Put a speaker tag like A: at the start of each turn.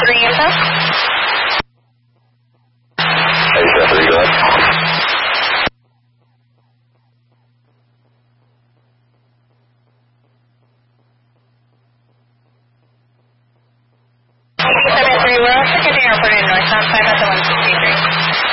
A: ordering info.
B: Hey, Jeffrey, go ahead.
A: Well, continue reported northbound 5 at the 163.